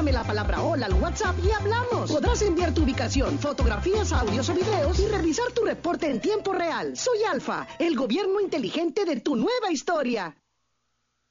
Mándame la palabra hola al WhatsApp y hablamos. Podrás enviar tu ubicación, fotografías, audios o videos y revisar tu reporte en tiempo real. Soy Alfa, el gobierno inteligente de tu nueva historia.